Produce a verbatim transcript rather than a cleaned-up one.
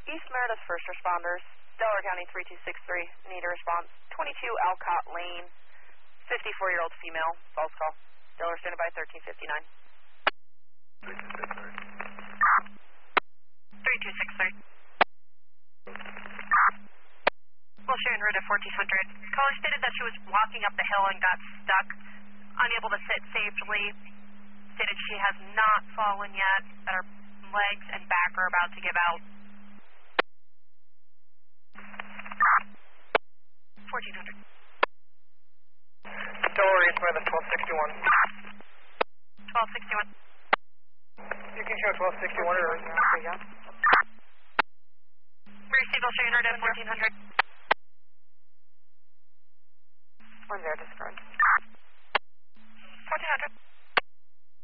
East Meredith first responders, Delaware County three two six three, need a response. twenty-two Alcott Lane, fifty-four-year-old female, false call. Delaware standing by thirteen fifty-nine. three two six three. three two six three. Well, Sharon Route at fourteen hundred. Caller stated that she was walking up the hill and got stuck, unable to sit safely. Stated she has not fallen yet, that her legs and back are about to give out. fourteen hundred. Delaware East Meredith twelve sixty-one. twelve sixty-one. You can show twelve sixty-one or... Receive Sharon Route at fourteen hundred. One zero, discard. fourteen hundred.